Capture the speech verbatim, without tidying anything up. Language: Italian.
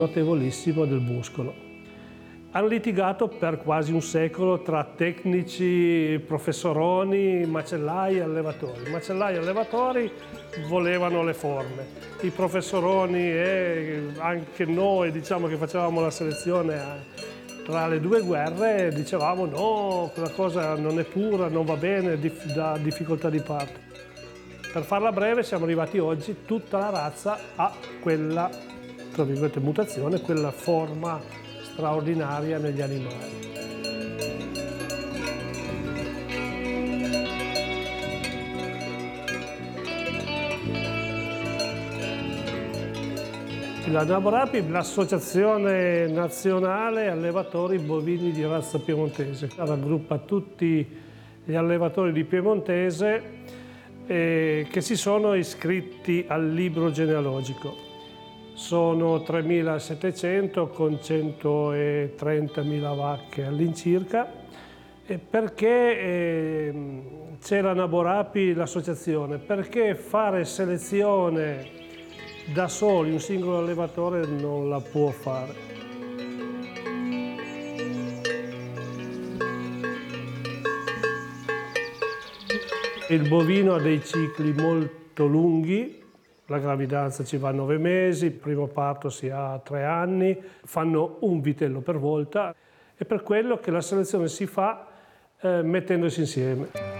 notevolissimo del muscolo. Hanno litigato per quasi un secolo tra tecnici, professoroni, macellai e allevatori. I macellai e allevatori volevano le forme, i professoroni e anche noi, diciamo, che facevamo la selezione tra le due guerre, dicevamo no, quella cosa non è pura, non va bene, dà difficoltà di parto. Per farla breve siamo arrivati oggi, tutta la razza ha quella, tra virgolette, mutazione, quella forma straordinaria negli animali. La NABORAPI, l'Associazione Nazionale Allevatori Bovini di Razza Piemontese, raggruppa tutti gli allevatori di Piemontese eh, che si sono iscritti al libro genealogico. Sono tremilasettecento con centotrentamila vacche all'incirca. E perché eh, c'è la NABORAPI, l'associazione? Perché fare selezione da soli, un singolo allevatore non la può fare. Il bovino ha dei cicli molto lunghi, la gravidanza ci va nove mesi, il primo parto si ha tre anni, fanno un vitello per volta, è per quello che la selezione si fa eh, mettendosi insieme.